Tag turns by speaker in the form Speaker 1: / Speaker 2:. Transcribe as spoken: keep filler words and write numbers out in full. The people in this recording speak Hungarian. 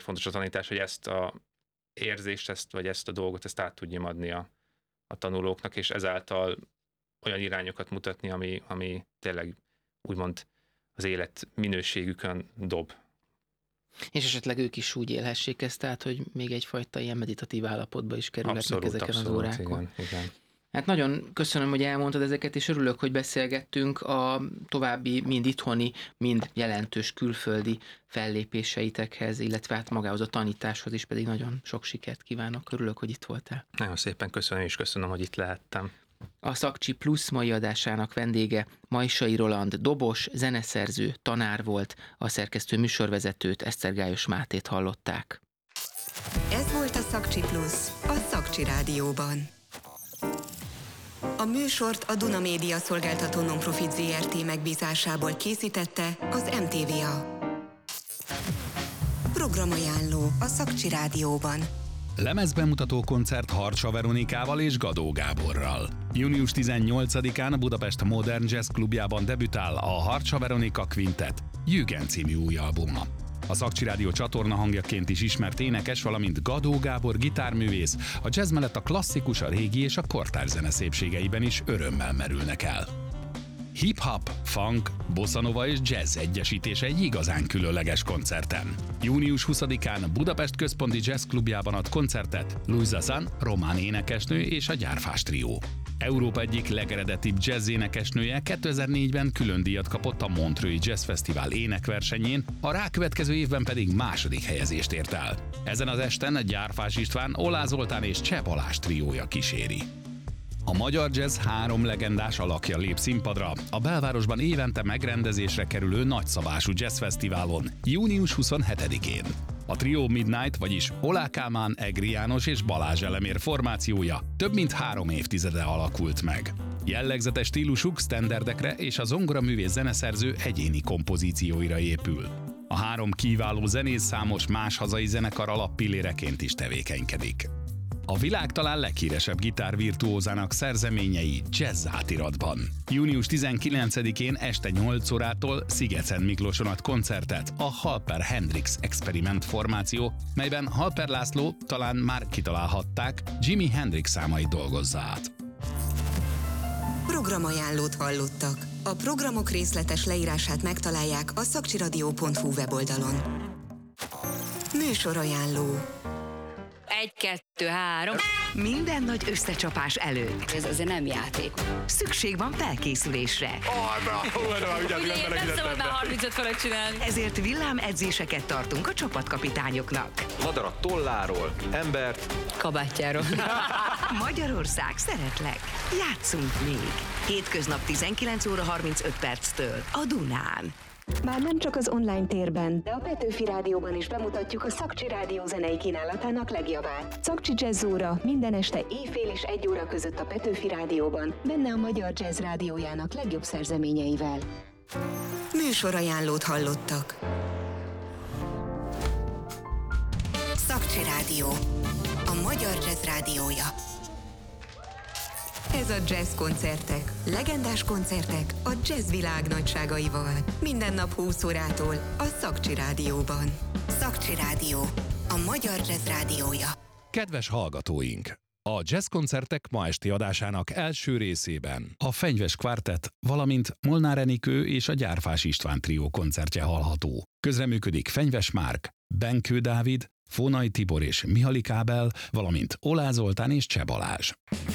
Speaker 1: Fontos a tanítás, hogy ezt a érzést, ezt, vagy ezt a dolgot, ezt át tudjam adni a, a tanulóknak, és ezáltal olyan irányokat mutatni, ami, ami tényleg úgymond az élet minőségükön dob.
Speaker 2: És esetleg ők is úgy élhessék ezt, tehát, hogy még egyfajta ilyen meditatív állapotba is kerülhetnek abszolút, ezeken abszolút, az órákon.
Speaker 1: Igen, igen.
Speaker 2: Hát nagyon köszönöm, hogy elmondtad ezeket, és örülök, hogy beszélgettünk a további mind itthoni, mind jelentős külföldi fellépéseitekhez, illetve hát magához a tanításhoz is pedig nagyon sok sikert kívánok. Örülök, hogy itt voltál.
Speaker 1: Nagyon szépen köszönöm, és köszönöm, hogy itt lehettem.
Speaker 2: A Szakcsi Plusz mai adásának vendége Majsai Roland dobos, zeneszerző, tanár volt, a szerkesztő műsorvezetőt, Esztergályos Mátét hallották.
Speaker 3: Ez volt a Szakcsi Plusz, a Szakcsi Rádióban. A műsort a Duna Média Szolgáltató Nonprofit zé er té megbízásából készítette az em té vé á. Programajánló a Szakcsi Rádióban.
Speaker 4: Lemezbemutató koncert Harcsa Veronikával és Gadó Gáborral. június tizennyolcadikán a Budapest Modern Jazz Klubjában debütál a Harcsa Veronika Quintet, Jügen című új albuma. A Szakcsi Rádió csatorna hangjaként is ismert énekes, valamint Gadó Gábor gitárművész, a jazz mellett a klasszikus, a régi és a kortárs zene szépségeiben is örömmel merülnek el. Hip-hop, funk, bossanova és jazz egyesítése egy igazán különleges koncerten. június huszadikán Budapest Központi Jazz Klubjában ad koncertet Luisa San, román énekesnő és a Gyárfás trió. Európa egyik legeredetibb jazz énekesnője kétezer-négyben külön díjat kapott a Montreux-i Jazz Fesztivál énekversenyén, a rákövetkező évben pedig második helyezést ért el. Ezen az esten a Gyárfás István, Olá Zoltán és Cseh Balázs triója kíséri. A magyar jazz három legendás alakja lép színpadra a belvárosban évente megrendezésre kerülő nagyszabású jazzfesztiválon június huszonhetedikén. A trió Midnight, vagyis Olá Kálmán, Egri János és Balázs Elemér formációja több mint három évtizede alakult meg. Jellegzetes stílusuk sztenderdekre és a zongoraművész zeneszerző egyéni kompozícióira épül. A három kiváló zenész számos más hazai zenekar alappilléreként is tevékenykedik. A világ talán leghíresebb gitárvirtuózának szerzeményei jazz átiratban. június tizenkilencedikén este nyolc órától Szigeten Miklóson ad koncertet a Halper Hendrix Experiment formáció, melyben Halper László, talán már kitalálhatták, Jimi Hendrix számait dolgozza át.
Speaker 3: Programajánlót hallottak. A programok részletes leírását megtalálják a szakcsiradio pont hu weboldalon. Műsorajánló.
Speaker 5: Egy, kettő, három.
Speaker 6: Minden nagy összecsapás előtt.
Speaker 5: Ez azért nem játék.
Speaker 6: Szükség van felkészülésre.
Speaker 5: Ugye nem szabad már harmincöt fölött csinálni.
Speaker 6: Ezért villámedzéseket tartunk a csapatkapitányoknak.
Speaker 7: Madarat tolláról, embert
Speaker 5: Kabátjáról.
Speaker 6: Magyarország, szeretlek. Játszunk még. Hétköznap tizenkilenc óra harmincöt perctől a Dunán.
Speaker 8: Már nem csak az online térben, de a Petőfi Rádióban is bemutatjuk a Szakcsi Rádió zenei kínálatának legjobbát. Szakcsi Jazz óra minden este éjfél és egy óra között a Petőfi Rádióban, benne a Magyar Jazz Rádiójának legjobb szerzeményeivel.
Speaker 3: Műsorajánlót hallottak. Szakcsi Rádió, a Magyar Jazz Rádiója. Ez a jazz koncertek, legendás koncertek a jazz világ nagyságaival. Minden nap húsz órától a Szakcsi Rádióban. Szakcsi Rádió, a Magyar Jazz Rádiója.
Speaker 4: Kedves hallgatóink! A jazzkoncertek ma esti adásának első részében a Fenyves Quartet, valamint Molnár Enikő és a Gyárfás István trió koncertje hallható. Közreműködik Fenyves Márk, Benkő Dávid, Fónay Tibor és Mihály Kábel, valamint Olá Zoltán és Cseh Balázs.